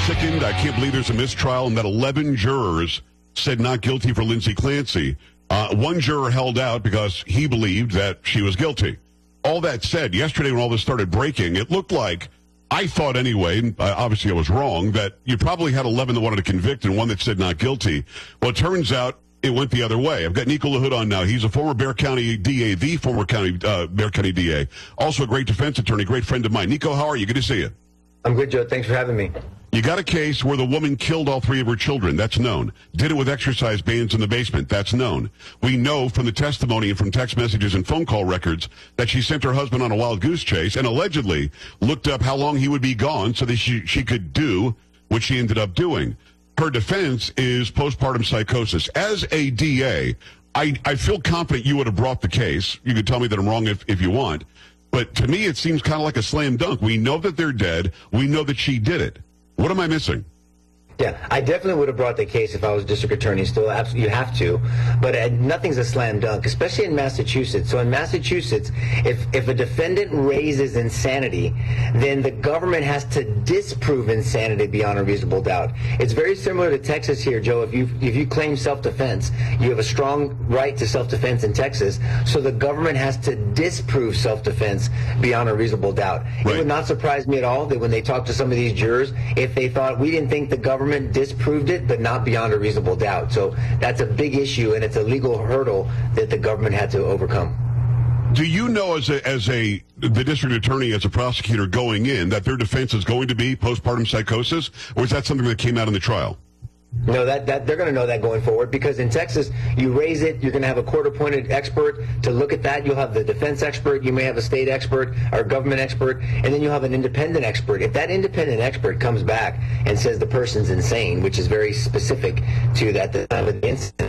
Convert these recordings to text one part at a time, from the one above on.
sickened. I can't believe there's a mistrial and that 11 jurors said not guilty for Lindsay Clancy. One juror held out because he believed that she was guilty. All that said, yesterday when all this started breaking, it looked like, I thought anyway, and obviously I was wrong, that you probably had 11 that wanted to convict and one that said not guilty. Well, it turns out it went the other way. I've got Nico LaHood on now. He's a former Bexar County DA, the former Bexar County DA. Also a great defense attorney, great friend of mine. Nico, how are you? Good to see you. I'm good, Joe. Thanks for having me. You got a case where the woman killed all three of her children. That's known. Did it with exercise bands in the basement. That's known. We know from the testimony and from text messages and phone call records that she sent her husband on a wild goose chase and allegedly looked up how long he would be gone so that she could do what she ended up doing. Her defense is postpartum psychosis. As a DA, I feel confident you would have brought the case. You could tell me that I'm wrong if you want. But to me, it seems kind of like a slam dunk. We know that they're dead. We know that she did it. What am I missing? Yeah, I definitely would have brought the case if I was district attorney. Still, absolutely, you have to. But nothing's a slam dunk, especially in Massachusetts. So in Massachusetts, if a defendant raises insanity, then the government has to disprove insanity beyond a reasonable doubt. It's very similar to Texas here, Joe. If you claim self-defense, you have a strong right to self-defense in Texas. So the government has to disprove self-defense beyond a reasonable doubt. Right. It would not surprise me at all that when they talk to some of these jurors, if they thought we didn't think the government disproved it, but not beyond a reasonable doubt. So that's a big issue, and it's a legal hurdle that the government had to overcome. Do you know, as the district attorney, as a prosecutor going in, that their defense is going to be postpartum psychosis, or is that something that came out in the trial? No, that they're going to know that going forward, because in Texas, you raise it, you're going to have a court-appointed expert to look at that. You'll have the defense expert, you may have a state expert or government expert, and then you'll have an independent expert. If that independent expert comes back and says the person's insane, which is very specific to that time of the incident,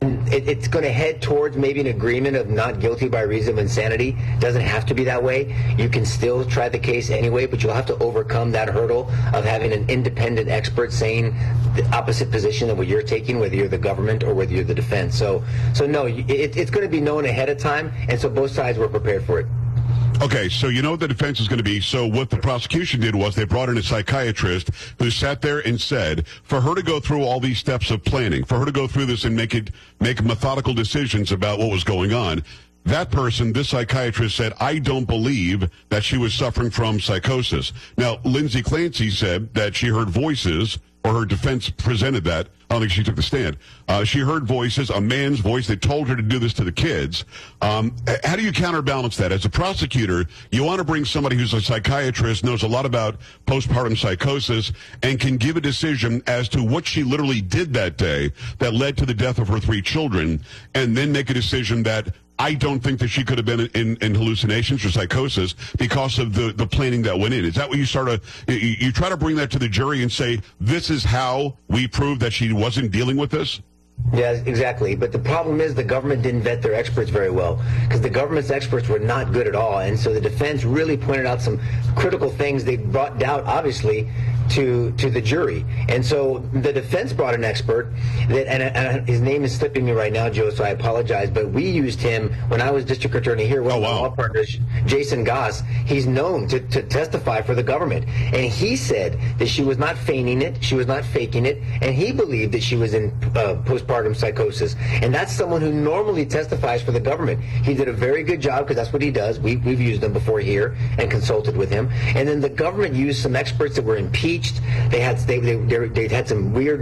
it's going to head towards maybe an agreement of not guilty by reason of insanity. It doesn't have to be that way. You can still try the case anyway, but you'll have to overcome that hurdle of having an independent expert saying the opposite position of what you're taking, whether you're the government or whether you're the defense. So no, it's going to be known ahead of time, and so both sides were prepared for it. Okay, so you know what the defense is going to be. So what the prosecution did was they brought in a psychiatrist who sat there and said, for her to go through all these steps of planning, for her to go through this and make methodical decisions about what was going on, that person, this psychiatrist, said, I don't believe that she was suffering from psychosis. Now, Lindsay Clancy said that she heard voices, or her defense presented that. I don't think she took the stand. She heard voices, a man's voice that told her to do this to the kids. How do you counterbalance that? As a prosecutor, you want to bring somebody who's a psychiatrist, knows a lot about postpartum psychosis, and can give a decision as to what she literally did that day that led to the death of her three children, and then make a decision that I don't think that she could have been in hallucinations or psychosis because of the planning that went in. Is that what you try to bring that to the jury and say, this is how we prove that she wasn't dealing with this? Yeah, exactly. But the problem is the government didn't vet their experts very well, because the government's experts were not good at all. And so the defense really pointed out some critical things. They brought doubt, obviously, to the jury. And so the defense brought an expert, and his name is slipping me right now, Joe, so I apologize, but we used him when I was district attorney here. One of my law partners, Jason Goss, he's known to testify for the government. And he said that she was not feigning it, she was not faking it, and he believed that she was in postpartum psychosis. And that's someone who normally testifies for the government. He did a very good job, because that's what he does. We've used him before here and consulted with him. And then the government used some experts that were impeached. They had some weird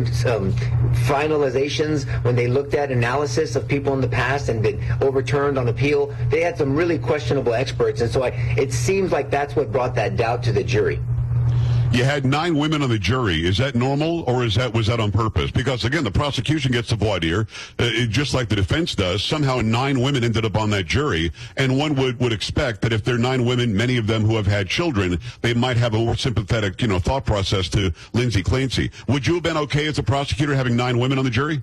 finalizations when they looked at analysis of people in the past and been overturned on appeal. They had some really questionable experts, and so it seems like that's what brought that doubt to the jury. You had 9 women on the jury. Is that normal, or was that on purpose? Because, again, the prosecution gets the voir dire, just like the defense does. Somehow 9 women ended up on that jury, and one would expect that if there are 9 women, many of them who have had children, they might have a more sympathetic, thought process to Lindsay Clancy. Would you have been okay as a prosecutor having 9 women on the jury?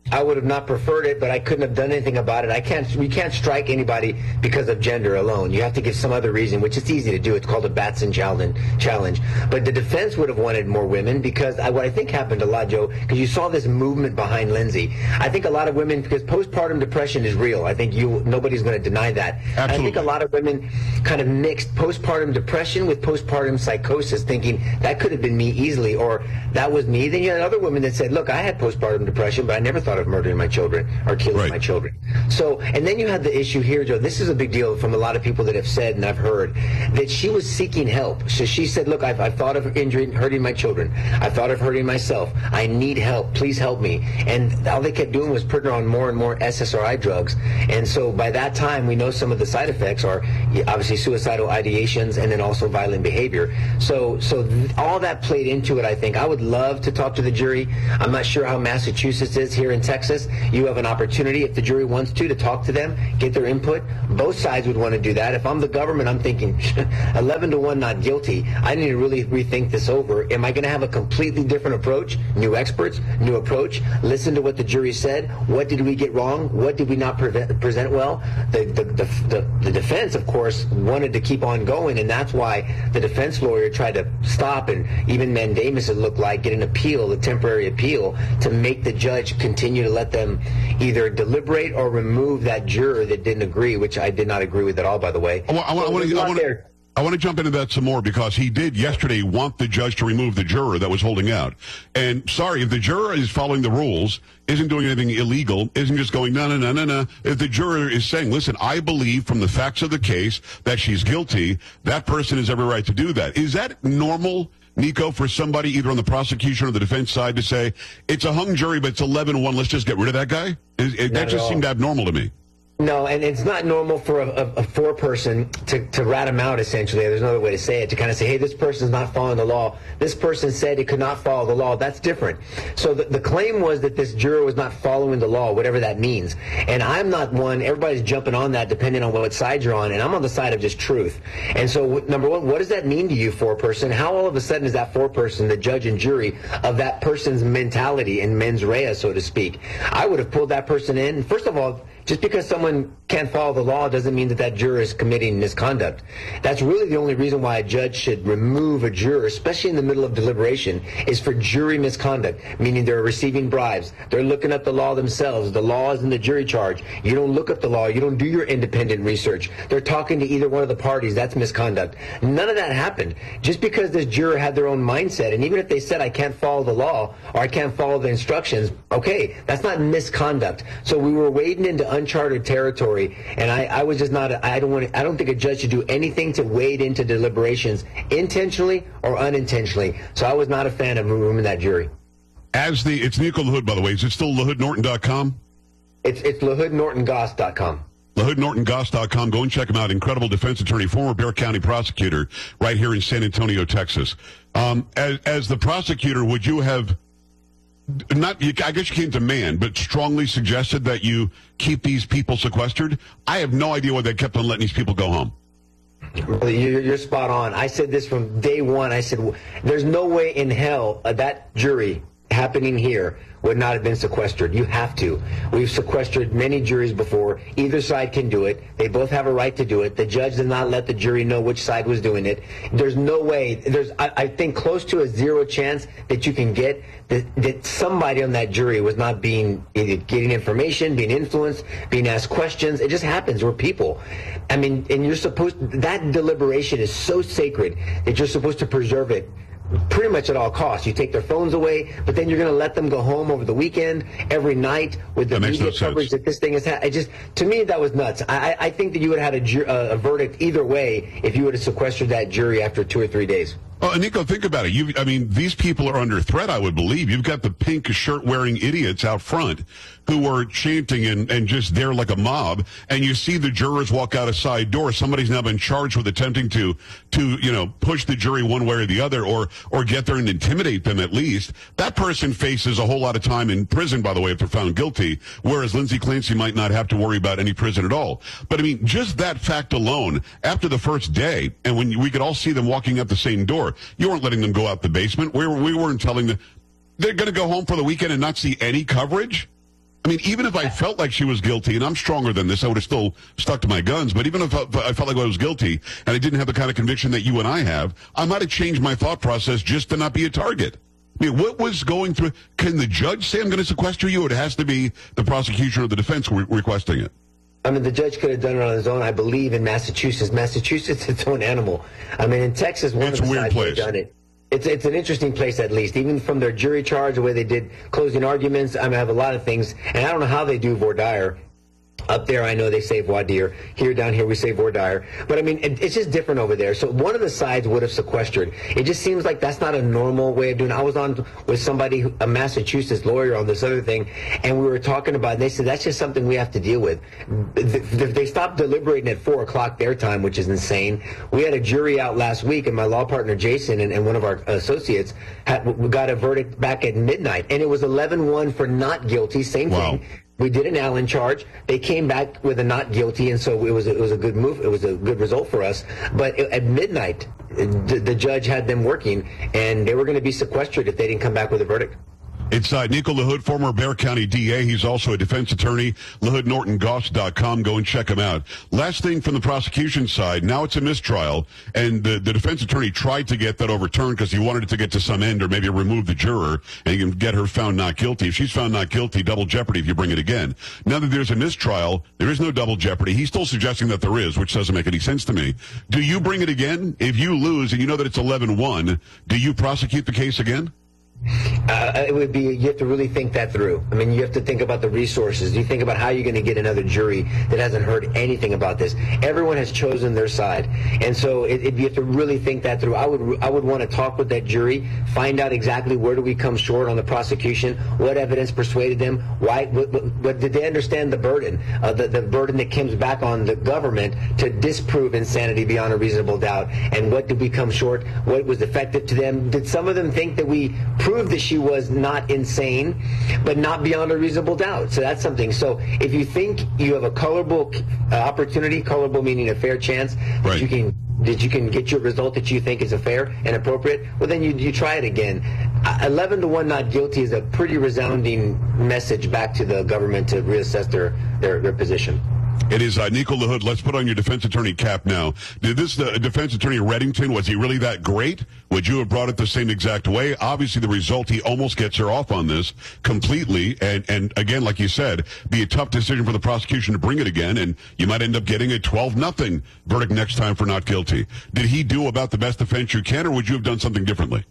I would have not preferred it, but I couldn't have done anything about it. We can't strike anybody because of gender alone. You have to give some other reason, which is easy to do. It's called a Batson challenge. But the defense would have wanted more women because what I think happened a lot, Joe, because you saw this movement behind Lindsay. I think a lot of women, because postpartum depression is real. I think nobody's going to deny that. Absolutely. I think a lot of women kind of mixed postpartum depression with postpartum psychosis, thinking that could have been me easily, or that was me. Then you had other women that said, look, I had postpartum depression, but I never thought of murdering my children or killing my children. So, and then you had the issue here, Joe. This is a big deal from a lot of people that have said, and I've heard, that she was seeking help. So she said, look, I've thought of hurting my children. I thought of hurting myself. I need help. Please help me. And all they kept doing was putting her on more and more SSRI drugs. And so by that time, we know some of the side effects are obviously suicidal ideations and then also violent behavior. So all that played into it, I think. I would love to talk to the jury. I'm not sure how Massachusetts is here in Texas. You have an opportunity, if the jury wants to talk to them, get their input. Both sides would want to do that. If I'm the government, I'm thinking 11-1 not guilty. I need to really rethink this over. Am I going to have a completely different approach? New experts, new approach. Listen to what the jury said. What did we get wrong? What did we not present well? The defense, of course, wanted to keep on going, and that's why the defense lawyer tried to stop and even mandamus, it looked like, get an appeal, a temporary appeal, to make the judge continue to let them either deliberate or remove that juror that didn't agree, which I did not agree with at all, by the way. I want to jump into that some more because he did yesterday want the judge to remove the juror that was holding out. And sorry, if the juror is following the rules, isn't doing anything illegal, isn't just going, no. If the juror is saying, listen, I believe from the facts of the case that she's guilty, that person has every right to do that. Is that normal, Nico, for somebody either on the prosecution or the defense side to say, it's a hung jury, but it's 11-1, let's just get rid of that guy? That just seemed abnormal to me. No, and it's not normal for a four-person to rat him out, essentially. There's another way to say it, to kind of say, hey, this person's not following the law. This person said it could not follow the law. That's different. So the claim was that this juror was not following the law, whatever that means. And I'm not one. Everybody's jumping on that depending on what side you're on, and I'm on the side of just truth. And so, number one, what does that mean to you, four-person? How all of a sudden is that four-person, the judge and jury, of that person's mentality and mens rea, so to speak? I would have pulled that person in. First of all, just because someone can't follow the law doesn't mean that that juror is committing misconduct. That's really the only reason why a judge should remove a juror, especially in the middle of deliberation, is for jury misconduct, meaning they're receiving bribes. They're looking up the law themselves. The law is in the jury charge. You don't look up the law. You don't do your independent research. They're talking to either one of the parties. That's misconduct. None of that happened. Just because this juror had their own mindset, and even if they said, I can't follow the law or I can't follow the instructions, okay, that's not misconduct. So we were wading into uncharted territory, and I was just not. I don't think a judge should do anything to wade into deliberations intentionally or unintentionally. So I was not a fan of removing that jury. It's Nico LaHood, by the way. Is it still LaHoodNorton.com? It's LaHoodNortonGoss.com. LaHoodNortonGoss.com. Go and check him out. Incredible defense attorney, former Bexar County prosecutor, right here in San Antonio, Texas. As the prosecutor, would you have I guess you can't demand, but strongly suggested that you keep these people sequestered? I have no idea why they kept on letting these people go home. You're spot on. I said this from day one. I said, there's no way in hell that jury happening here would not have been sequestered. You have to. We've sequestered many juries before. Either side can do it. They both have a right to do it. The judge did not let the jury know which side was doing it. There's no way. I think, close to a zero chance that you can get that somebody on that jury was not being either getting information, being influenced, being asked questions. It just happens. We're people. I mean, and that deliberation is so sacred that you're supposed to preserve it pretty much at all costs. You take their phones away, but then you're going to let them go home over the weekend, every night, with the media coverage that this thing has had. To me, that was nuts. I think that you would have had a verdict either way if you would have sequestered that jury after 2 or 3 days. Nico, think about it. These people are under threat, I would believe. You've got the pink shirt-wearing idiots out front who are chanting and just there like a mob, and you see the jurors walk out a side door. Somebody's now been charged with attempting to push the jury one way or the other, or get there and intimidate them at least. That person faces a whole lot of time in prison, by the way, if they're found guilty, whereas Lindsay Clancy might not have to worry about any prison at all. But, just that fact alone, after the first day, and when we could all see them walking out the same door, you weren't letting them go out the basement. We weren't telling them they're going to go home for the weekend and not see any coverage. I mean, even if I felt like she was guilty, and I'm stronger than this, I would have still stuck to my guns. But even if I felt like I was guilty and I didn't have the kind of conviction that you and I have, I might have changed my thought process just to not be a target. I mean, what was going through? Can the judge say I'm going to sequester you, or it has to be the prosecution or the defense requesting it? I mean, the judge could have done it on his own, I believe, in Massachusetts. Massachusetts, its own animal. I mean, in Texas, one of the sides have done it. It's an interesting place, at least, even from their jury charge, the way they did closing arguments. I mean, I have a lot of things, and I don't know how they do voir dire. Up there, I know they say voir dire. Here, down here, we say voir dire. But, I mean, it's just different over there. So one of the sides would have sequestered. It just seems like that's not a normal way of doing it. I was on with somebody, a Massachusetts lawyer, on this other thing, and we were talking about it. They said, that's just something we have to deal with. They stopped deliberating at 4 o'clock their time, which is insane. We had a jury out last week, and my law partner, Jason, and one of our associates got a verdict back at midnight. And it was 11-1 for not guilty, same thing. We did an Allen charge. They came back with a not guilty, and so it was a good move. It was a good result for us. But at midnight, the judge had them working, and they were going to be sequestered if they didn't come back with a verdict. It's Nico LaHood, former Bexar County DA. He's also a defense attorney. LaHoodNortonGoss.com. Go and check him out. Last thing from the prosecution side, now it's a mistrial, and the defense attorney tried to get that overturned because he wanted it to get to some end or maybe remove the juror and you can get her found not guilty. If she's found not guilty, double jeopardy if you bring it again. Now that there's a mistrial, there is no double jeopardy. He's still suggesting that there is, which doesn't make any sense to me. Do you bring it again? If you lose and you know that it's 11-1, do you prosecute the case again? It would be, you have to really think that through. I mean, you have to think about the resources. You think about how you're going to get another jury that hasn't heard anything about this. Everyone has chosen their side. And so you have to really think that through. I would want to talk with that jury, find out exactly where do we come short on the prosecution, what evidence persuaded them, why, what did they understand the burden, the burden that comes back on the government to disprove insanity beyond a reasonable doubt, and what did we come short, what was effective to them. Did some of them think that we proved that she was not insane, but not beyond a reasonable doubt? So that's something. So if you think you have a colorable opportunity, colorable meaning a fair chance, that you can get your result that you think is a fair and appropriate, well, then you try it again. 11-1 not guilty is a pretty resounding message back to the government to reassess their position. It is Nico LaHood. Let's put on your defense attorney cap now. Did this defense attorney Reddington, was he really that great? Would you have brought it the same exact way? Obviously, the result, he almost gets her off on this completely. And again, like you said, be a tough decision for the prosecution to bring it again, and you might end up getting a 12-0 verdict next time for not guilty. Did he do about the best defense you can, or would you have done something differently?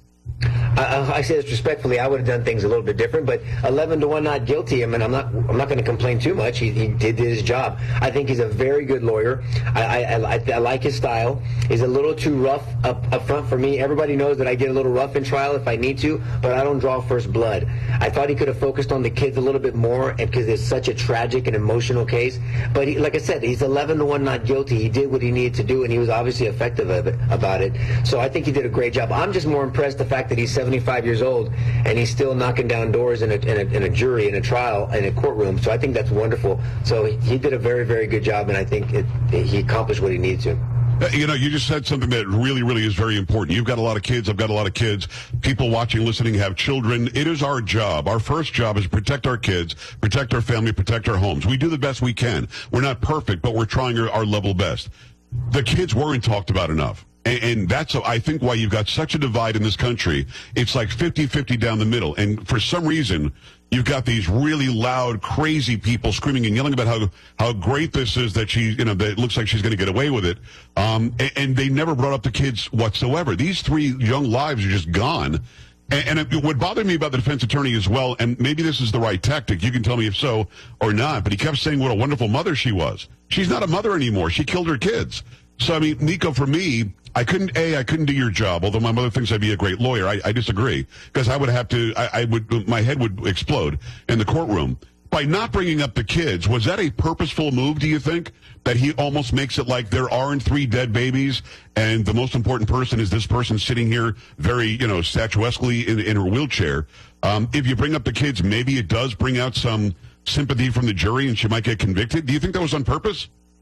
I say this respectfully. I would have done things a little bit different, but 11-1 not guilty. I mean, I'm not going to complain too much. He did his job. I think he's a very good lawyer. I like his style. He's a little too rough up front for me. Everybody knows that I get a little rough in trial if I need to, but I don't draw first blood. I thought he could have focused on the kids a little bit more, and because it's such a tragic and emotional case. But like I said, he's 11-1 not guilty. He did what he needed to do, and he was obviously effective about it. So I think he did a great job. I'm just more impressed the fact that he's 75 years old and he's still knocking down doors in a jury, in a trial, in a courtroom. So I think that's wonderful. So he did a very, very good job, and I think he accomplished what he needed to. You know, you just said something that really, really is very important. You've got a lot of kids. I've got a lot of kids. People watching, listening, have children. It is our job. Our first job is to protect our kids, protect our family, protect our homes. We do the best we can. We're not perfect, but we're trying our level best. The kids weren't talked about enough. And that's, I think, why you've got such a divide in this country. It's like 50-50 down the middle. And for some reason, you've got these really loud, crazy people screaming and yelling about how great this is that that it looks like she's going to get away with it. And they never brought up the kids whatsoever. These 3 young lives are just gone. And what bothered me about the defense attorney as well, and maybe this is the right tactic, you can tell me if so or not, but he kept saying what a wonderful mother she was. She's not a mother anymore. She killed her kids. So, I mean, Nico, for me, I couldn't do your job, although my mother thinks I'd be a great lawyer. I disagree, because I would have to, my head would explode in the courtroom. By not bringing up the kids, was that a purposeful move, do you think? That he almost makes it like there aren't 3 dead babies, and the most important person is this person sitting here very, statuesquely in her wheelchair. If you bring up the kids, maybe it does bring out some sympathy from the jury, and she might get convicted. Do you think that was on purpose?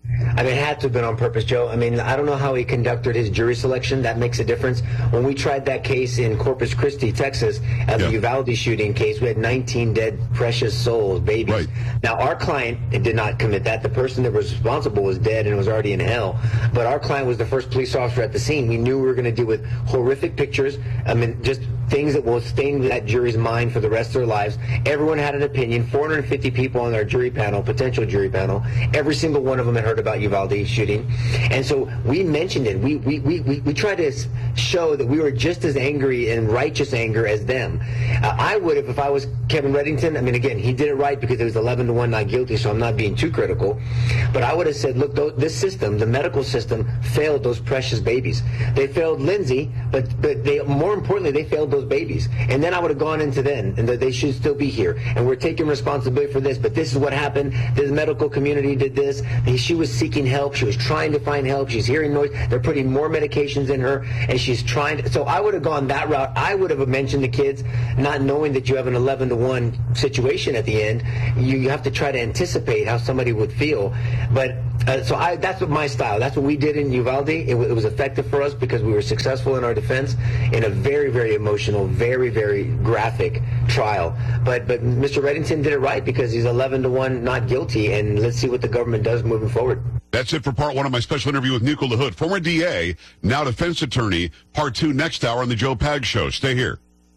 I mean, it had to have been on purpose, Joe. I mean, I don't know how he conducted his jury selection. That makes a difference. When we tried that case in Corpus Christi, Texas, the Uvalde shooting case, we had 19 dead, precious souls, babies. Right. Now, our client did not commit that. The person that was responsible was dead and was already in hell. But our client was the first police officer at the scene. We knew we were going to deal with horrific pictures. I mean, just things that will stain that jury's mind for the rest of their lives. Everyone had an opinion. 450 people on our jury panel, potential jury panel. Every single one of them had heard about Uvalde shooting. And so we mentioned it. We tried to show that we were just as angry and righteous anger as them. I would have, if I was Kevin Reddington, I mean, again, he did it right because it was 11-1 not guilty, so I'm not being too critical. But I would have said, look, this system, the medical system, failed those precious babies. They failed Lindsay, but they, more importantly, they failed those babies. And then I would have gone into then, and that they should still be here. And we're taking responsibility for this, but this is what happened. The medical community did this. She was seeking help. She was trying to find help. She's hearing noise. They're putting more medications in her, and she's trying to. So I would have gone that route. I would have mentioned the kids, not knowing that you have an 11-1 situation at the end. You have to try to anticipate how somebody would feel. But so that's what my style. That's what we did in Uvalde. It was effective for us because we were successful in our defense in a very, very emotional, very, very graphic trial. But Mr. Reddington did it right because he's 11-1 not guilty, and let's see what the government does moving forward. That's it for part one of my special interview with Nico LaHood, former DA, now defense attorney. Part two next hour on the Joe Pags Show. Stay here.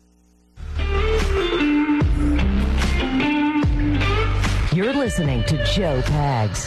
You're listening to Joe Pags.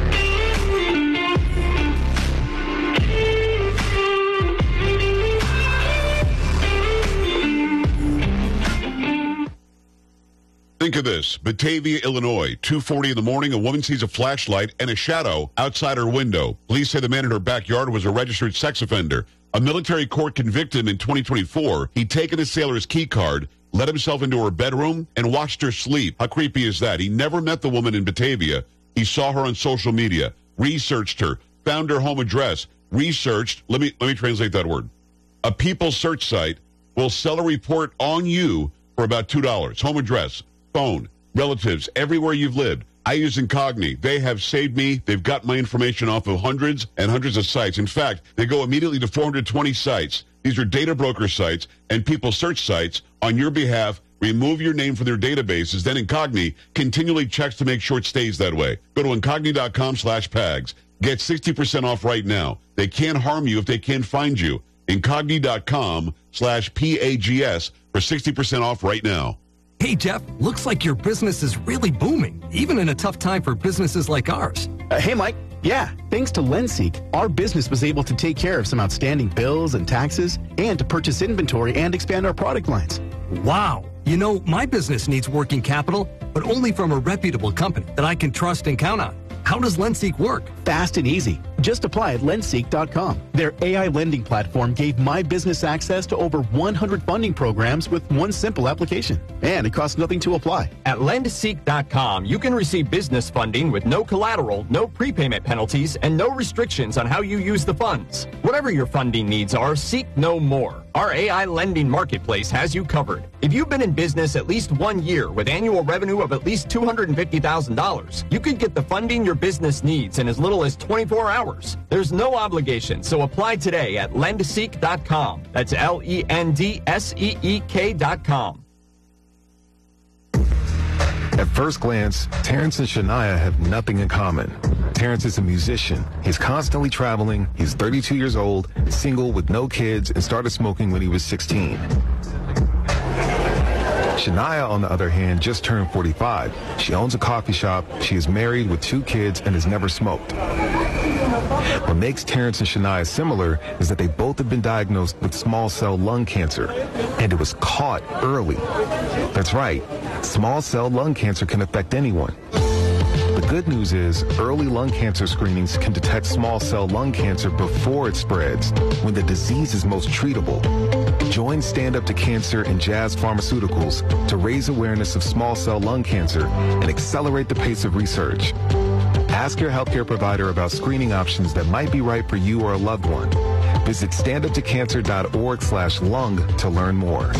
Think of this. Batavia, Illinois, 2:40 in the morning, a woman sees a flashlight and a shadow outside her window. Police say the man in her backyard was a registered sex offender. A military court convicted him in 2024. He'd taken a sailor's key card, let himself into her bedroom, and watched her sleep. How creepy is that? He never met the woman in Batavia. He saw her on social media, researched her, found her home address, researched, let me translate that word. A People search site will sell a report on you for about $2. Home address, phone, relatives, everywhere you've lived. I use Incogni. They have saved me. They've got my information off of hundreds and hundreds of sites. In fact, they go immediately to 420 sites. These are data broker sites and People search sites on your behalf. Remove your name from their databases. Then Incogni continually checks to make sure it stays that way. Go to Incogni.com/Pags. Get 60% off right now. They can't harm you if they can't find you. Incogni.com/PAGS for 60% off right now. Hey, Jeff, looks like your business is really booming, even in a tough time for businesses like ours. Hey, Mike. Yeah, thanks to LendSeek, our business was able to take care of some outstanding bills and taxes and to purchase inventory and expand our product lines. Wow. You know, my business needs working capital, but only from a reputable company that I can trust and count on. How does LendSeek work? Fast and easy. Just apply at lendseek.com. Their AI lending platform gave my business access to over 100 funding programs with one simple application. And it costs nothing to apply. At lendseek.com, you can receive business funding with no collateral, no prepayment penalties, and no restrictions on how you use the funds. Whatever your funding needs are, seek no more. Our AI lending marketplace has you covered. If you've been in business at least 1 year with annual revenue of at least $250,000, you could get the funding your business needs in as little as 24 hours. There's no obligation, so apply today at lendseek.com. That's LENDSEEK.com. At first glance, Terrence and Shania have nothing in common. Terrence is a musician. He's constantly traveling. He's 32 years old, single with no kids, and started smoking when he was 16. Shania, on the other hand, just turned 45. She owns a coffee shop. She is married with 2 kids and has never smoked. What makes Terrence and Shania similar is that they both have been diagnosed with small cell lung cancer, and it was caught early. That's right. Small cell lung cancer can affect anyone. The good news is early lung cancer screenings can detect small cell lung cancer before it spreads, when the disease is most treatable. Join Stand Up to Cancer and Jazz Pharmaceuticals to raise awareness of small cell lung cancer and accelerate the pace of research. Ask your healthcare provider about screening options that might be right for you or a loved one. Visit standuptocancer.org/lung to learn more.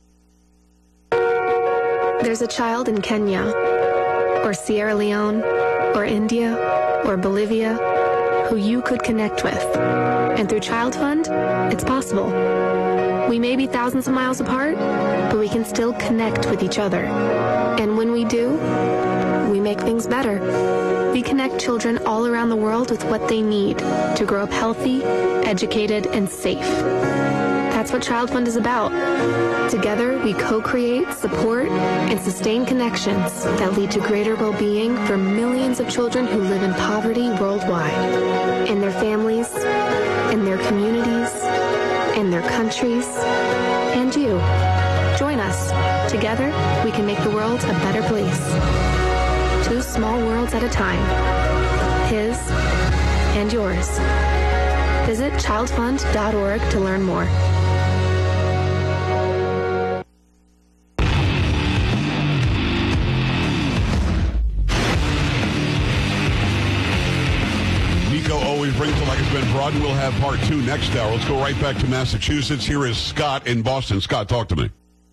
There's a child in Kenya or Sierra Leone or India or Bolivia who you could connect with. And through Child Fund, it's possible. We may be thousands of miles apart, but we can still connect with each other. And when we do, we make things better. We connect children all around the world with what they need to grow up healthy, educated, and safe. That's what Child Fund is about. Together, we co-create, support, and sustain connections that lead to greater well-being for millions of children who live in poverty worldwide, in their families, in their communities, in their countries, and you. Join us. Together, we can make the world a better place. 2 small worlds at a time. His and yours. Visit childfund.org to learn more. Always brings it like it's been brought, and we'll have part 2 next hour. Let's go right back to Massachusetts. Here is Scott in Boston. Scott, talk to me.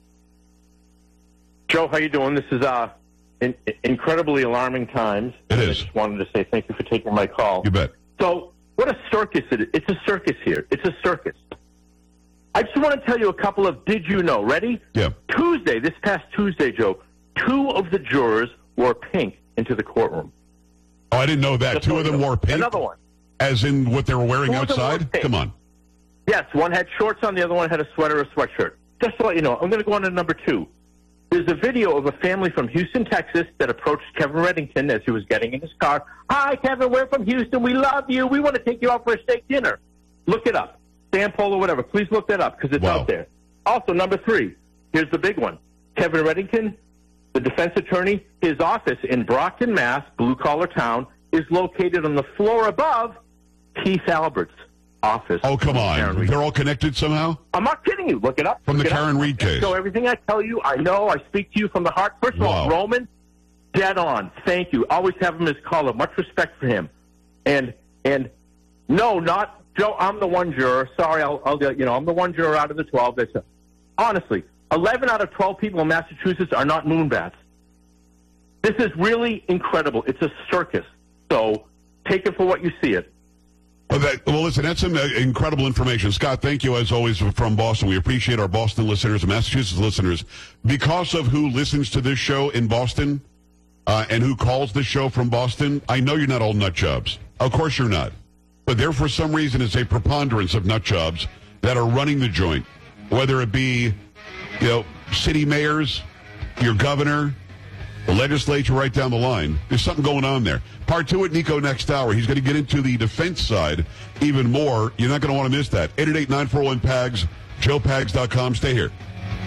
Joe, how you doing? This is incredibly alarming times. It is. I just wanted to say thank you for taking my call. You bet. So, what a circus it is. It's a circus here. It's a circus. I just want to tell you a couple of did you know. Ready? Yeah. This past Tuesday, Joe, 2 of the jurors wore pink into the courtroom. Oh, I didn't know that. Just 2 of them wore pink? Another one. As in what they were wearing 2 of them wore outside? pink. Come on. Yes, one had shorts on, the other one had a sweater or a sweatshirt. Just to let you know, I'm going to go on to number 2. There's a video of a family from Houston, Texas that approached Kevin Reddington as he was getting in his car. Hi, Kevin, we're from Houston. We love you. We want to take you out for a steak dinner. Look it up. Sam Polo or whatever. Please look that up because it's out there. Also, number 3, here's the big one. Kevin Reddington, the defense attorney, his office in Brockton, Mass., blue-collar town, is located on the floor above Keith Albert's office. Oh, come on. They're all connected somehow? I'm not kidding you. Look it up. From the Karen Reed case. So everything I tell you, I know. I speak to you from the heart. First of all, Roman, dead on. Thank you. Always have him as caller. Much respect for him. And no, not Joe. I'm the one juror. Sorry, I'm the one juror out of the 12. Honestly, 11 out of 12 people in Massachusetts are not moonbats. This is really incredible. It's a circus. So take it for what you see it. Well, listen, that's some incredible information. Scott, thank you, as always, from Boston. We appreciate our Boston listeners and Massachusetts listeners. Because of who listens to this show in Boston and who calls this show from Boston, I know you're not all nut jobs. Of course you're not. But there, for some reason, is a preponderance of nut jobs that are running the joint, whether it be, city mayors, your governor, the legislature right down the line. There's something going on there. Part 2 at Nico next hour. He's going to get into the defense side even more. You're not going to want to miss that. 888-941-PAGS, joepags.com. Stay here.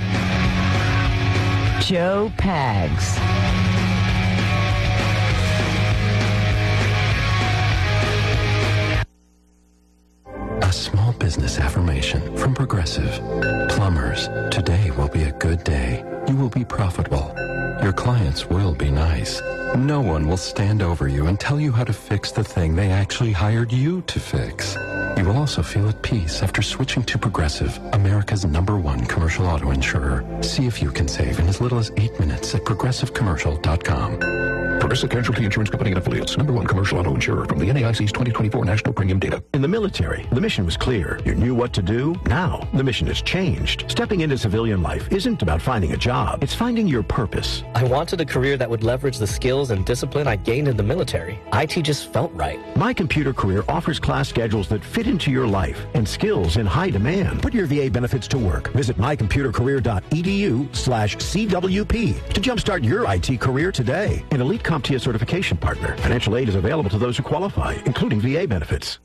Joe Pags. A small business affirmation from Progressive. Plumbers, today will be a good day. You will be profitable. Your clients will be nice. No one will stand over you and tell you how to fix the thing they actually hired you to fix. You will also feel at peace after switching to Progressive, America's #1 commercial auto insurer. See if you can save in as little as 8 minutes at progressivecommercial.com. Progressive Casualty Insurance Company and Affiliates, #1 commercial auto insurer from the NAIC's 2024 National Premium Data. In the military, the mission was clear. You knew what to do. Now, the mission has changed. Stepping into civilian life isn't about finding a job. It's finding your purpose. I wanted a career that would leverage the skills and discipline I gained in the military. IT just felt right. My Computer Career offers class schedules that fit into your life and skills in high demand. Put your VA benefits to work. Visit mycomputercareer.edu/CWP to jumpstart your IT career today. An elite CompTIA certification partner. Financial aid is available to those who qualify, including VA benefits.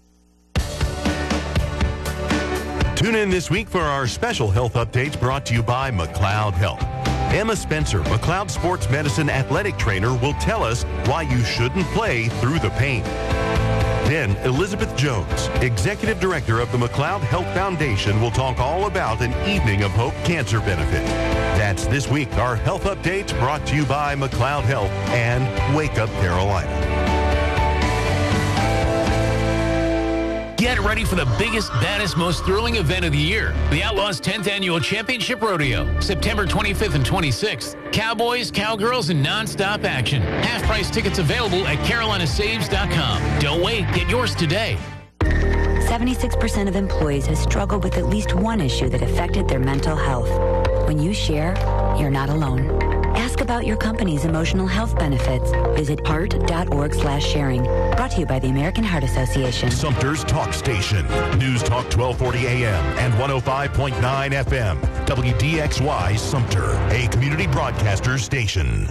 Tune in this week for our special health updates brought to you by McLeod Health. Emma Spencer, McLeod Sports Medicine athletic trainer, will tell us why you shouldn't play through the pain. Then Elizabeth Jones, Executive Director of the McLeod Health Foundation, will talk all about an Evening of Hope cancer benefit. That's this week, our health updates brought to you by McLeod Health and Wake Up Carolina. Get ready for the biggest, baddest, most thrilling event of the year. The Outlaws 10th Annual Championship Rodeo, September 25th and 26th. Cowboys, cowgirls, and nonstop action. Half-price tickets available at carolinasaves.com. Don't wait. Get yours today. 76% of employees have struggled with at least one issue that affected their mental health. When you share, you're not alone. Ask about your company's emotional health benefits. Visit heart.org/sharing. Brought to you by the American Heart Association. Sumter's Talk Station. News Talk 1240 AM and 105.9 FM. WDXY Sumter, a community broadcaster station.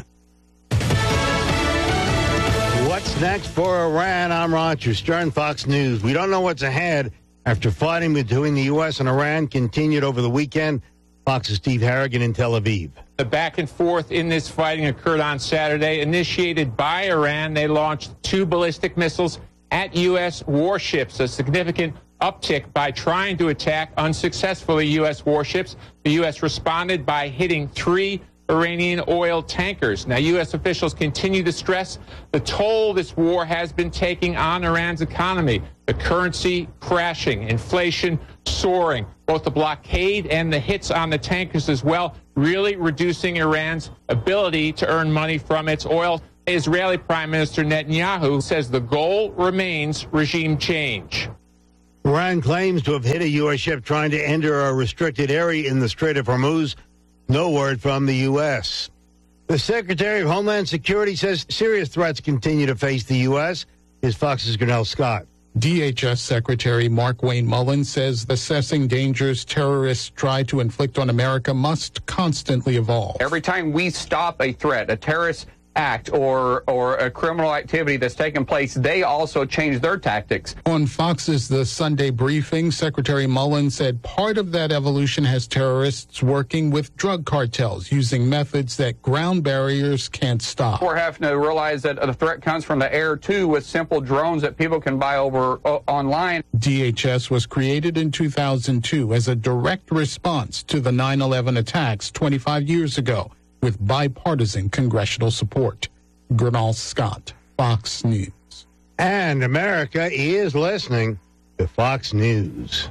What's next for Iran? I'm Roger Stern, Fox News. We don't know what's ahead after fighting between the U.S. and Iran continued over the weekend. Fox's Steve Harrigan in Tel Aviv. The back and forth in this fighting occurred on Saturday, initiated by Iran. They launched 2 ballistic missiles at U.S. warships, a significant uptick by trying to attack unsuccessfully U.S. warships. The U.S. responded by hitting 3 Iranian oil tankers. Now, U.S. officials continue to stress the toll this war has been taking on Iran's economy. The currency crashing, inflation soaring, both the blockade and the hits on the tankers as well, really reducing Iran's ability to earn money from its oil. Israeli Prime Minister Netanyahu says the goal remains regime change. Iran claims to have hit a U.S. ship trying to enter a restricted area in the Strait of Hormuz. No word from the U.S. The Secretary of Homeland Security says serious threats continue to face the U.S. Here's Fox's Grinnell Scott. DHS Secretary Markwayne Mullin says the assessing dangers terrorists try to inflict on America must constantly evolve. Every time we stop a threat, a terrorist act or a criminal activity that's taken place, they also change their tactics. On Fox's The Sunday Briefing, Secretary Mullin said part of that evolution has terrorists working with drug cartels using methods that ground barriers can't stop. We're having to realize that the threat comes from the air, too, with simple drones that people can buy over online. DHS was created in 2002 as a direct response to the 9/11 attacks 25 years ago, with bipartisan congressional support. Grinnell Scott, Fox News. And America is listening to Fox News.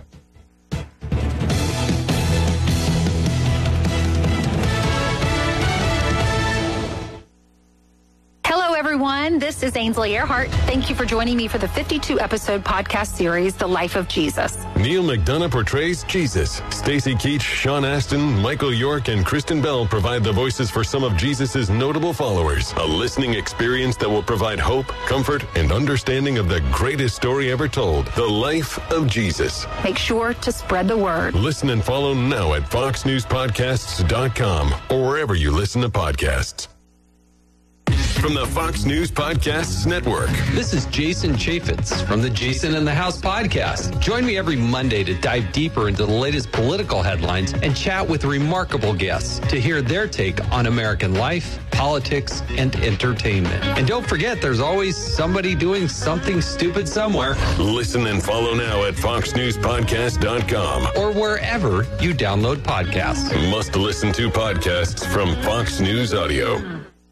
Hello, everyone. This is Ainsley Earhart. Thank you for joining me for the 52-episode podcast series, The Life of Jesus. Neil McDonough portrays Jesus. Stacey Keach, Sean Astin, Michael York, and Kristen Bell provide the voices for some of Jesus' notable followers. A listening experience that will provide hope, comfort, and understanding of the greatest story ever told, The Life of Jesus. Make sure to spread the word. Listen and follow now at foxnewspodcasts.com or wherever you listen to podcasts. From the Fox News Podcasts Network. This is Jason Chaffetz from the Jason in the House podcast. Join me every Monday to dive deeper into the latest political headlines and chat with remarkable guests to hear their take on American life, politics, and entertainment. And don't forget, there's always somebody doing something stupid somewhere. Listen and follow now at foxnewspodcast.com or wherever you download podcasts. Must listen to podcasts from Fox News Audio.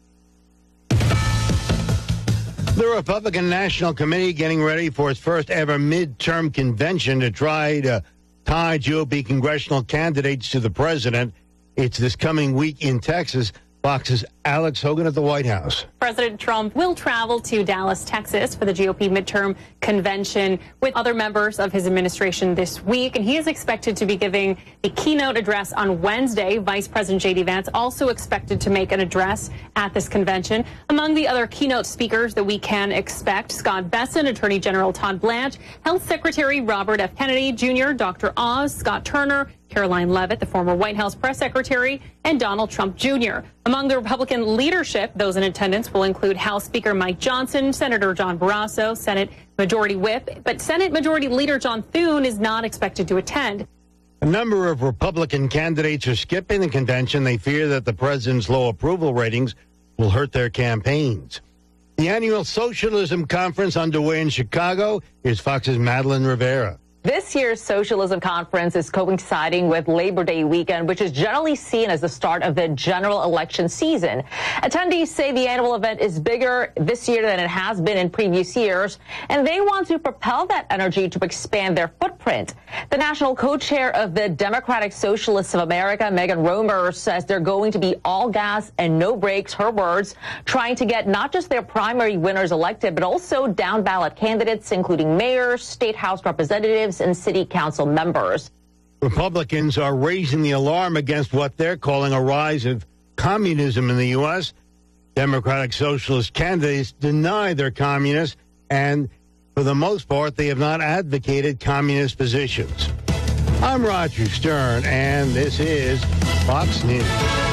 The Republican National Committee getting ready for its first ever midterm convention to try to tie GOP congressional candidates to the president. It's this coming week in Texas. Fox's Alex Hogan at the White House. President Trump will travel to Dallas, Texas for the GOP midterm convention with other members of his administration this week, and he is expected to be giving a keynote address on Wednesday. Vice President J.D. Vance also expected to make an address at this convention. Among the other keynote speakers that we can expect, Scott Bessent, Attorney General Todd Blanche, Health Secretary Robert F. Kennedy Jr., Dr. Oz, Scott Turner, Caroline Leavitt, the former White House press secretary, and Donald Trump Jr. Among the Republican leadership, those in attendance will include House Speaker Mike Johnson, Senator John Barrasso, Senate Majority Whip, but Senate Majority Leader John Thune is not expected to attend. A number of Republican candidates are skipping the convention. They fear that the president's low approval ratings will hurt their campaigns. The annual Socialism Conference underway in Chicago. Here's Fox's Madeline Rivera. This year's Socialism Conference is coinciding with Labor Day weekend, which is generally seen as the start of the general election season. Attendees say the annual event is bigger this year than it has been in previous years, and they want to propel that energy to expand their footprint. The national co-chair of the Democratic Socialists of America, Megan Romer, says they're going to be all gas and no brakes, her words, trying to get not just their primary winners elected, but also down-ballot candidates, including mayors, state house representatives, and city council members. Republicans are raising the alarm against what they're calling a rise of communism in the U.S. Democratic Socialist candidates deny they're communists, and for the most part, they have not advocated communist positions. I'm Roger Stern, and this is Fox News.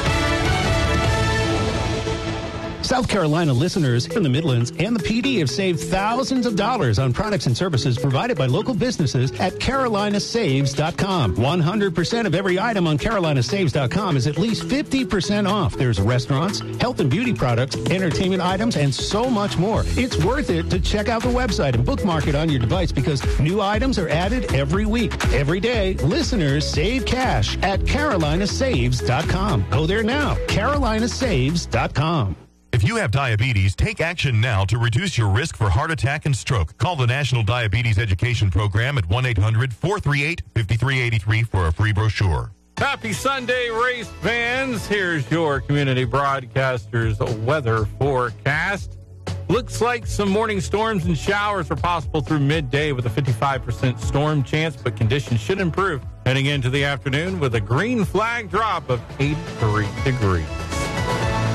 South Carolina listeners in the Midlands and the PD have saved thousands of dollars on products and services provided by local businesses at carolinasaves.com. 100% of every item on carolinasaves.com is at least 50% off. There's restaurants, health and beauty products, entertainment items, and so much more. It's worth it to check out the website and bookmark it on your device because new items are added every week. Every day, listeners save cash at carolinasaves.com. Go there now, carolinasaves.com. If you have diabetes, take action now to reduce your risk for heart attack and stroke. Call the National Diabetes Education Program at 1-800-438-5383 for a free brochure. Happy Sunday, race fans. Here's your community broadcaster's weather forecast. Looks like some morning storms and showers are possible through midday with a 55% storm chance, but conditions should improve heading into the afternoon with a green flag drop of 83 degrees.